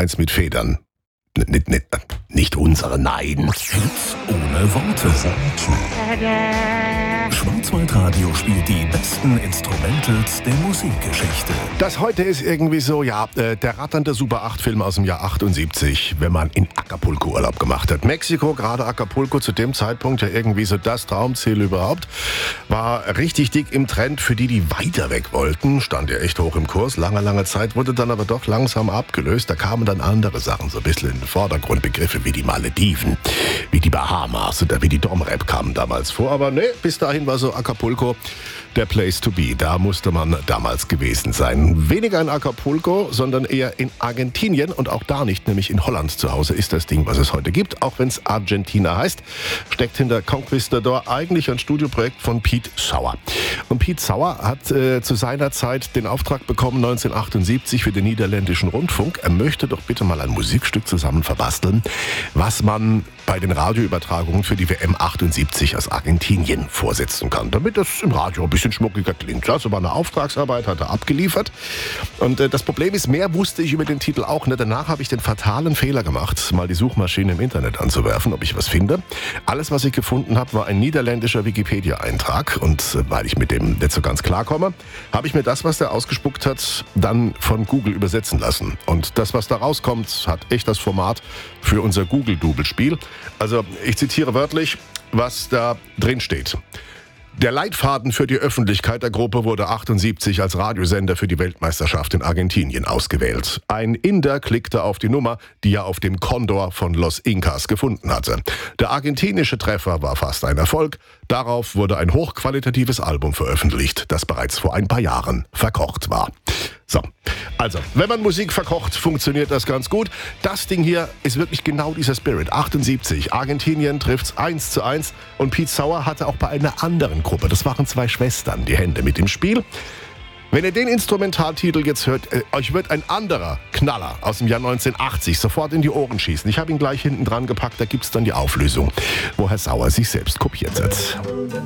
eins mit Federn. Nicht unsere, nein. Hits ohne Worte. Schwarzwaldradio spielt die besten Instrumentals der Musikgeschichte. Das heute ist irgendwie so, der ratternde Super 8-Film aus dem Jahr 78, wenn man in Acapulco Urlaub gemacht hat. Mexiko, gerade Acapulco, zu dem Zeitpunkt ja irgendwie so das Traumziel überhaupt, war richtig dick im Trend für die weiter weg wollten. Stand ja echt hoch im Kurs, lange Zeit, wurde dann aber doch langsam abgelöst. Da kamen dann andere Sachen so ein bisschen in den Vordergrund, Begriffe wie die Malediven, wie die Bahamas oder wie die Domrep kamen damals vor. Aber bis dahin war so Acapulco der Place to be. Da musste man damals gewesen sein. Weniger in Acapulco, sondern eher in Argentinien und auch da nicht, nämlich in Holland zu Hause ist das Ding, was es heute gibt. Auch wenn es Argentina heißt, steckt hinter Conquistador eigentlich ein Studioprojekt von Pete Sauer. Und Pete Sauer hat zu seiner Zeit den Auftrag bekommen, 1978 für den niederländischen Rundfunk. Er möchte doch bitte mal ein Musikstück zusammen verbasteln, was man bei den Radioübertragungen für die WM 78 aus Argentinien vorsetzen kann, damit das im Radio ein bisschen schmuckiger klingt. Also war eine Auftragsarbeit, hat er abgeliefert. Und das Problem ist, mehr wusste ich über den Titel auch nicht. Danach habe ich den fatalen Fehler gemacht, mal die Suchmaschine im Internet anzuwerfen, ob ich was finde. Alles, was ich gefunden habe, war ein niederländischer Wikipedia-Eintrag. Und weil ich mit dem nicht so ganz klarkomme, habe ich mir das, was der ausgespuckt hat, dann von Google übersetzen lassen. Und das, was da rauskommt, hat echt das Format für unser Google-Double-Spiel. Also ich zitiere wörtlich, was da drin steht. Der Leitfaden für die Öffentlichkeit der Gruppe wurde 78 als Radiosender für die Weltmeisterschaft in Argentinien ausgewählt. Ein Inder klickte auf die Nummer, die er auf dem Condor von Los Incas gefunden hatte. Der argentinische Treffer war fast ein Erfolg. Darauf wurde ein hochqualitatives Album veröffentlicht, das bereits vor ein paar Jahren verkocht war. So, also, wenn man Musik verkocht, funktioniert das ganz gut. Das Ding hier ist wirklich genau dieser Spirit. 78, Argentinien trifft's 1:1 und Pete Sauer hatte auch bei einer anderen Gruppe, das waren zwei Schwestern, die Hände mit im Spiel. Wenn ihr den Instrumentaltitel jetzt hört, euch wird ein anderer Knaller aus dem Jahr 1980 sofort in die Ohren schießen. Ich habe ihn gleich hinten dran gepackt, da gibt's dann die Auflösung, wo Herr Sauer sich selbst kopiert hat.